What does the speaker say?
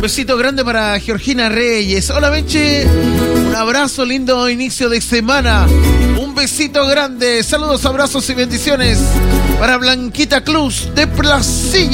besito grande para Georgina Reyes. Hola, Benche. Un abrazo, lindo inicio de semana. Un besito grande. Saludos, abrazos y bendiciones para Blanquita Cruz de Placilla.